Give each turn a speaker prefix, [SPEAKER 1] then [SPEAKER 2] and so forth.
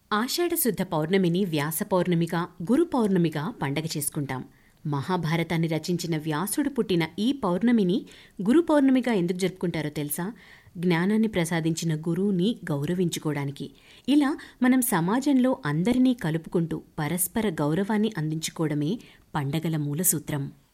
[SPEAKER 1] ఆషాఢశుద్ధ పౌర్ణమిని వ్యాస పౌర్ణమిగా, గురు పౌర్ణమిగా పండగ చేసుకుంటాం. మహాభారతాన్ని రచించిన వ్యాసుడు పుట్టిన ఈ పౌర్ణమిని గురు పౌర్ణమిగా ఎందుకు జరుపుకుంటారో తెలుసా? జ్ఞానాన్ని ప్రసాదించిన గురువుని గౌరవించుకోవడానికి. ఇలా మనం సమాజంలో అందరినీ కలుపుకుంటూ పరస్పర గౌరవాన్ని అందించుకోవడమే పండగల మూల సూత్రం.